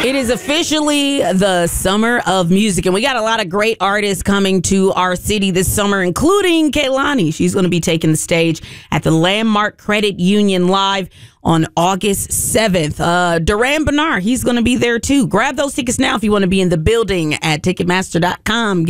It is officially the summer of music, and we got a lot of great artists coming to our city this summer, including Kehlani. She's going to be taking the stage at the Landmark Credit Union Live on August 7th. Duran Bernard, he's going to be there too. Grab those tickets now if you want to be in the building at Ticketmaster.com.